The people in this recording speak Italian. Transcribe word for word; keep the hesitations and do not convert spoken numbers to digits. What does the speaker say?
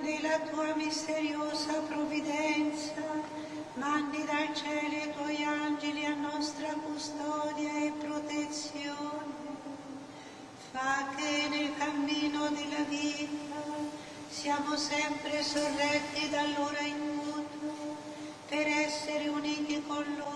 della tua misteriosa provvidenza, mandi dal cielo i tuoi angeli a nostra custodia e protezione. Fa che nel cammino della vita siamo sempre sorretti dal loro aiuto, per essere uniti con loro